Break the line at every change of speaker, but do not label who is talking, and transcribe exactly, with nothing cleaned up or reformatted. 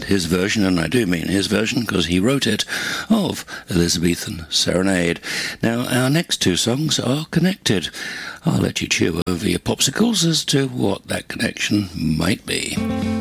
his version, and I do mean his version because he wrote it, of Elizabethan Serenade. Now, our next two songs are connected. I'll let you chew over your popsicles as to what that connection might be.